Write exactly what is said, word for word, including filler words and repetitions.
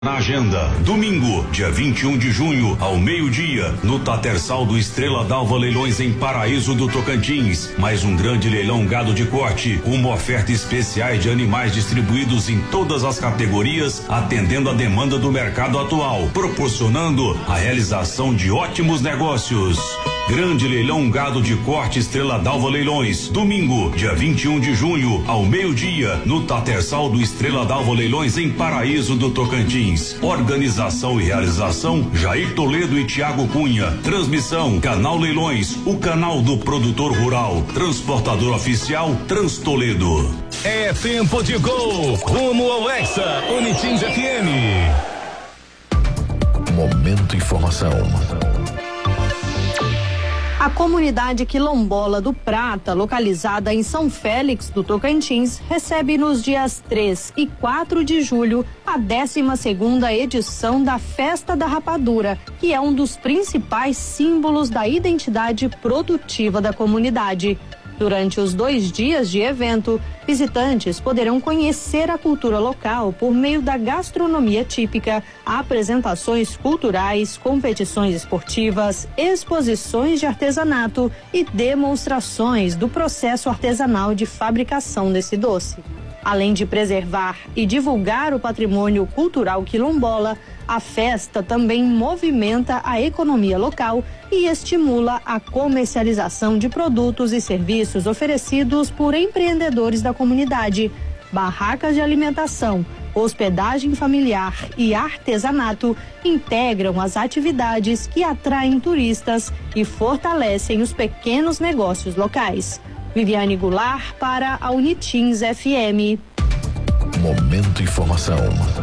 Na agenda, domingo, dia vinte e um de junho, ao meio-dia, no Tatersal do Estrela d'Alva Leilões em Paraíso do Tocantins. Mais um grande leilão gado de corte, uma oferta especiais de animais distribuídos em todas as categorias, atendendo a demanda do mercado atual, proporcionando a realização de ótimos negócios. Grande leilão gado de corte Estrela d'Alva Leilões, domingo, dia vinte e um de junho, ao meio-dia, no Tatersal do Estrela d'Alva Leilões em Paraíso do Tocantins. Organização e realização Jair Toledo e Tiago Cunha. Transmissão Canal Leilões, o canal do produtor rural. Transportador oficial Transtoledo. É tempo de gol, rumo ao Hexa, Unitins F M. Momento Informação. A comunidade quilombola do Prata, localizada em São Félix do Tocantins, recebe nos dias três e quatro de julho a décima segunda edição da Festa da Rapadura, que é um dos principais símbolos da identidade produtiva da comunidade. Durante os dois dias de evento, visitantes poderão conhecer a cultura local por meio da gastronomia típica, apresentações culturais, competições esportivas, exposições de artesanato e demonstrações do processo artesanal de fabricação desse doce. Além de preservar e divulgar o patrimônio cultural quilombola, a festa também movimenta a economia local e estimula a comercialização de produtos e serviços oferecidos por empreendedores da comunidade. Barracas de alimentação, hospedagem familiar e artesanato integram as atividades que atraem turistas e fortalecem os pequenos negócios locais. Viviane Goulart para a Unitins F M. Momento Informação.